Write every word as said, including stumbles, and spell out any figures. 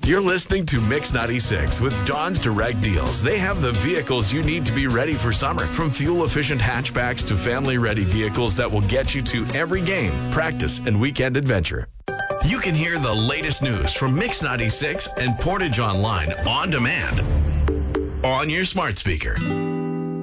You're listening to Mix ninety-six with Don's Direct Deals. They have the vehicles you need to be ready for summer. From fuel-efficient hatchbacks to family-ready vehicles that will get you to every game, practice, and weekend adventure. You can hear the latest news from Mix ninety-six and Portage Online on demand on your smart speaker.